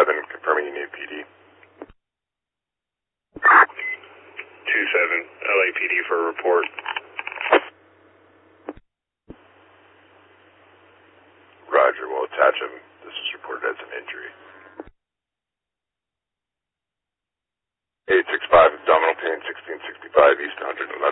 confirming you need PD. 2-7, LAPD for a report. Roger, we'll attach him. This is reported as an injury. 865, abdominal pain, 1665 East 111th